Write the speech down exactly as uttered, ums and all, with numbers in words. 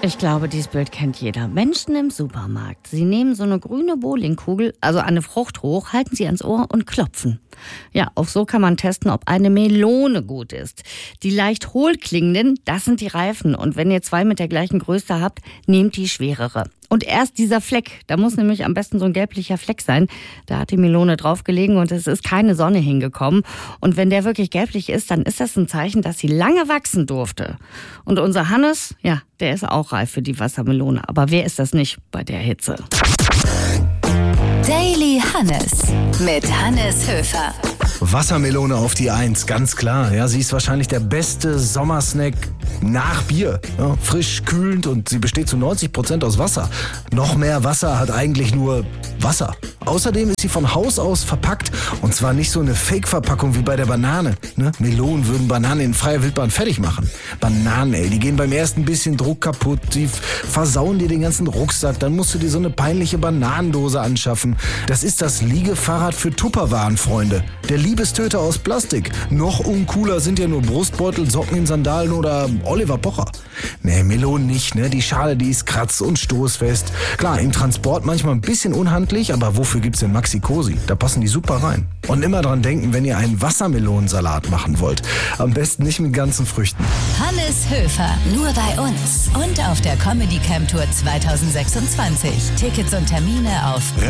Ich glaube, dieses Bild kennt jeder. Menschen im Supermarkt. Sie nehmen so eine grüne Bowlingkugel, also eine Frucht hoch, halten sie ans Ohr und klopfen. Ja, auch so kann man testen, ob eine Melone gut ist. Die leicht hohl klingenden, das sind die reifen. Und wenn ihr zwei mit der gleichen Größe habt, nehmt die schwerere. Und erst dieser Fleck, da muss nämlich am besten so ein gelblicher Fleck sein. Da hat die Melone draufgelegen und es ist keine Sonne hingekommen. Und wenn der wirklich gelblich ist, dann ist das ein Zeichen, dass sie lange wachsen durfte. Und unser Hannes, ja, der ist auch reif für die Wassermelone. Aber wer ist das nicht bei der Hitze? Daily Hannes mit Hannes Höfer. Wassermelone auf die Eins, ganz klar. Ja, sie ist wahrscheinlich der beste Sommersnack nach Bier. Ja, frisch, kühlend und sie besteht zu neunzig Prozent aus Wasser. Noch mehr Wasser hat eigentlich nur Wasser. Außerdem ist sie von Haus aus verpackt und zwar nicht so eine Fake-Verpackung wie bei der Banane. Ne? Melonen würden Bananen in freier Wildbahn fertig machen. Bananen, ey, die gehen beim ersten bisschen Druck kaputt, die versauen dir den ganzen Rucksack, dann musst du dir so eine peinliche Bananendose anschaffen. Das ist das Liegefahrrad für Tupperwaren-Freunde. Der Liebestöter aus Plastik. Noch uncooler sind ja nur Brustbeutel, Socken in Sandalen oder Oliver Pocher. Nee, Melonen nicht, ne? Die Schale, die ist kratz- und stoßfest. Klar, im Transport manchmal ein bisschen unhandlich, aber wofür gibt's denn Maxi Cosi? Da passen die super rein. Und immer dran denken, wenn ihr einen Wassermelonensalat machen wollt. Am besten nicht mit ganzen Früchten. Hannes Höfer, nur bei uns. Und auf der Comedy Camp Tour zwanzig sechsundzwanzig. Tickets und Termine auf